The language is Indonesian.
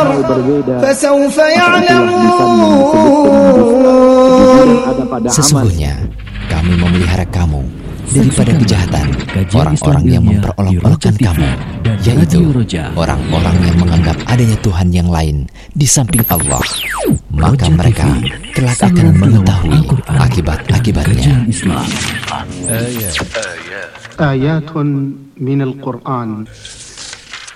النار فسوف يعلمون. Sesungguhnya kami memelihara kamu daripada kejahatan orang-orang yang memperolok-olokkan kamu, yaitu orang-orang yang menganggap adanya Tuhan yang lain di samping Allah. Maka mereka kelak akan mengetahui akibat-akibatnya. Ayatun minal Qur'an